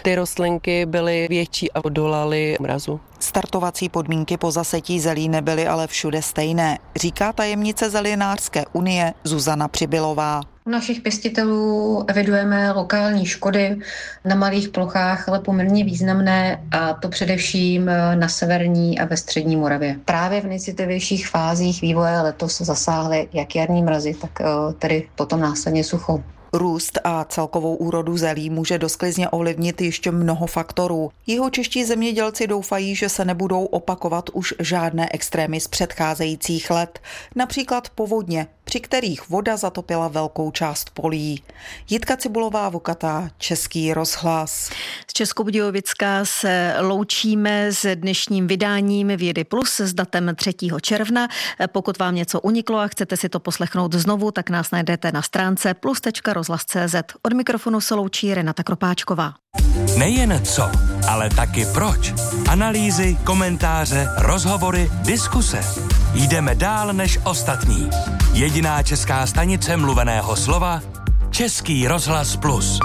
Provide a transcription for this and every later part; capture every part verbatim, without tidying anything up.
Ty rostlinky byly větší a odolaly mrazu. Startovací podmínky po zasetí zelí nebyly ale všude stejné, říká tajemnice Zelinářské unie Zuzana Přibylová. U našich pěstitelů evidujeme lokální škody na malých plochách, ale poměrně významné, a to především na severní a ve střední Moravě. Právě v nejcitlivějších fázích vývoje letos zasáhly jak jarní mrazy, tak tedy potom následně sucho. Růst a celkovou úrodu zelí může do sklizně ovlivnit ještě mnoho faktorů. Jihočeští zemědělci doufají, že se nebudou opakovat už žádné extrémy z předcházejících let, například povodně, při kterých voda zatopila velkou část polí. Jitka Cibulová, Vukatá, Český rozhlas. Z Českobudějovicka se loučíme s dnešním vydáním Vědy Plus s datem třetího června. Pokud vám něco uniklo a chcete si to poslechnout znovu, tak nás najdete na stránce plus tečka rozhlas tečka cé zet. Od mikrofonu se loučí Renata Kropáčková. Nejen co, ale taky proč. Analýzy, komentáře, rozhovory, diskuse. Jdeme dál než ostatní. Jediná česká stanice mluveného slova Český rozhlas Plus.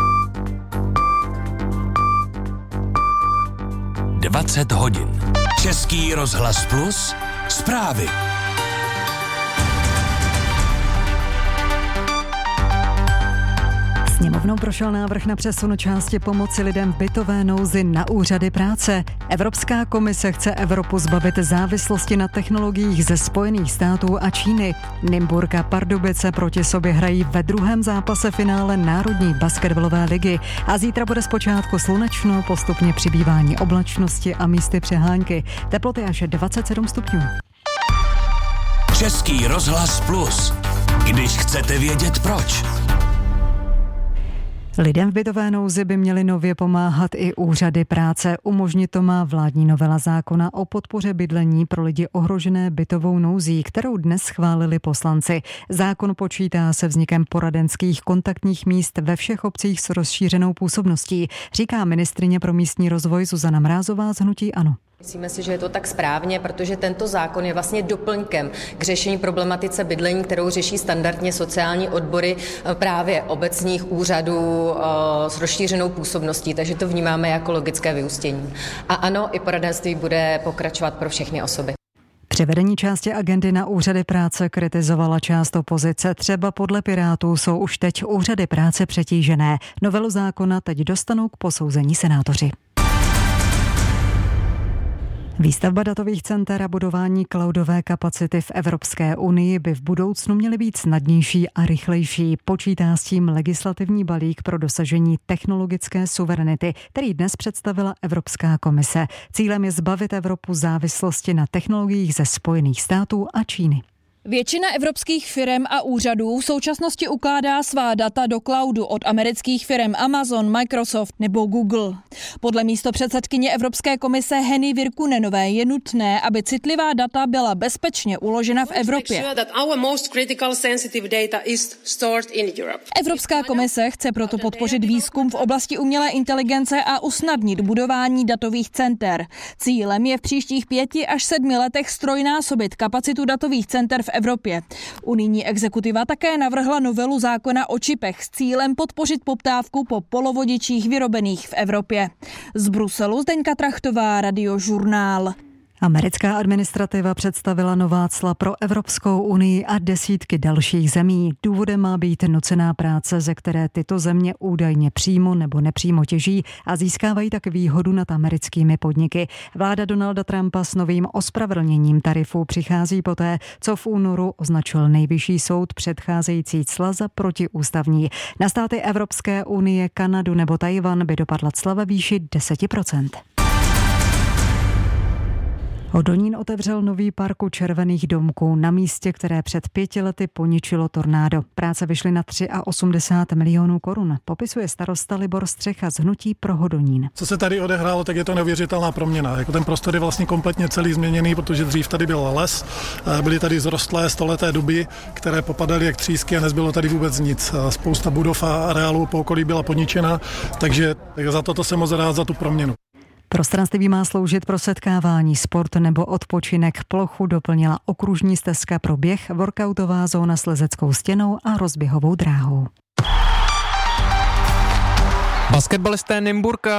dvacet hodin. Český rozhlas Plus. Zprávy. Sněmovnou prošel návrh na přesun části pomoci lidem v bytové nouzi na úřady práce. Evropská komise chce Evropu zbavit závislosti na technologiích ze Spojených států a Číny. Nymburk a Pardubice proti sobě hrají ve druhém zápase finále Národní basketbalové ligy. A zítra bude zpočátku slunečno, postupně přibývání oblačnosti a místy přehánky. Teploty až dvacet sedm stupňů. Český rozhlas Plus. Když chcete vědět proč. Lidem v bytové nouzi by měly nově pomáhat i úřady práce. Umožnit to má vládní novela zákona o podpoře bydlení pro lidi ohrožené bytovou nouzí, kterou dnes schválili poslanci. Zákon počítá se vznikem poradenských kontaktních míst ve všech obcích s rozšířenou působností, říká ministryně pro místní rozvoj Zuzana Mrázová z hnutí ANO. Myslíme si, že je to tak správně, protože tento zákon je vlastně doplňkem k řešení problematice bydlení, kterou řeší standardně sociální odbory právě obecních úřadů s rozšířenou působností, takže to vnímáme jako logické vyústění. A ano, i poradenství bude pokračovat pro všechny osoby. Převedení části agendy na úřady práce kritizovala část opozice. Třeba podle Pirátů jsou už teď úřady práce přetížené. Novelu zákona teď dostanou k posouzení senátoři. Výstavba datových center a budování cloudové kapacity v Evropské unii by v budoucnu měly být snadnější a rychlejší. Počítá s tím legislativní balík pro dosažení technologické suverenity, který dnes představila Evropská komise. Cílem je zbavit Evropu závislosti na technologiích ze Spojených států a Číny. Většina evropských firem a úřadů v současnosti ukládá svá data do cloudu od amerických firem Amazon, Microsoft nebo Google. Podle místopředsedkyně Evropské komise Henny Virkkunenové je nutné, aby citlivá data byla bezpečně uložena v Evropě. Evropská komise chce proto podpořit výzkum v oblasti umělé inteligence a usnadnit budování datových center. Cílem je v příštích pěti až sedmi letech ztrojnásobit kapacitu datových center v Evropě. Unijní exekutiva také navrhla novelu zákona o čipech s cílem podpořit poptávku po polovodičích vyrobených v Evropě. Z Bruselu Zdeňka Trachtová, Radiožurnál. Americká administrativa představila nová cla pro Evropskou unii a desítky dalších zemí. Důvodem má být nucená práce, ze které tyto země údajně přímo nebo nepřímo těží a získávají tak výhodu nad americkými podniky. Vláda Donalda Trumpa s novým ospravedlněním tarifů přichází poté, co v únoru označil nejvyšší soud předcházející cla za protiústavní. Na státy Evropské unie, Kanadu nebo Tajvan by dopadla cla ve výši deset procent. Hodonín otevřel nový park u Červených domků na místě, které před pěti lety poničilo tornádo. Práce vyšly na osmdesát tři milionů korun. Popisuje starosta Libor Střecha z hnutí pro Hodonín. Co se tady odehrálo, tak je to neuvěřitelná proměna. Jako ten prostor je vlastně kompletně celý změněný, protože dřív tady byl les, byly tady zrostlé stoleté duby, které popadaly jak třísky a nezbylo tady vůbec nic. Spousta budov a areálů po okolí byla poničena, takže za toto jsem moc rád za tu proměnu. Prostranství má sloužit pro setkávání, sport nebo odpočinek. Plochu doplnila okružní stezka pro běh, workoutová zóna s lezeckou stěnou a rozběhovou dráhou. Basketbalisté Nymburka